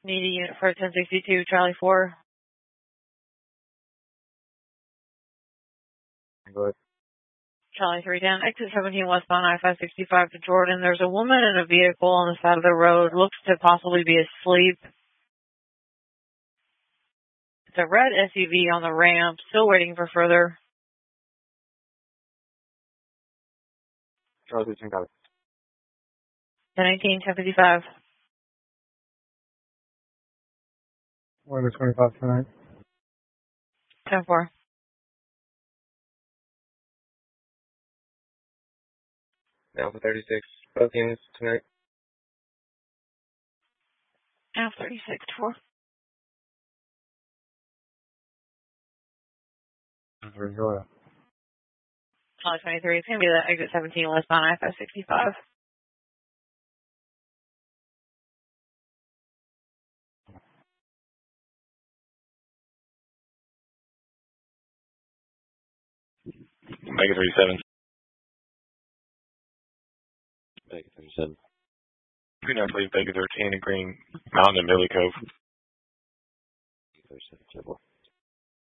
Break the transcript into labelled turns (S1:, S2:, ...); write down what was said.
S1: Need a unit for 1062, Charlie 4.
S2: Go ahead.
S1: Charlie 310, exit 17 westbound I-565 to Jordan. There's a woman in a vehicle on the side of the road. Looks to possibly be asleep. It's a red SUV on the ramp. Still waiting for further.
S2: Charlie 13, got it.
S1: 1018, 1055.
S2: We're in the 25 tonight.
S1: 10-4.
S2: Now for 36. Both units tonight.
S1: Now 36, 4.
S2: Enjoy.
S1: Charlie 23, it's going to be the exit 17 westbound I-565.
S3: Mega 37.
S2: Mega 37.
S3: Green Out, please, Mega 13 and Green Mountain and Billy Cove.
S2: 37,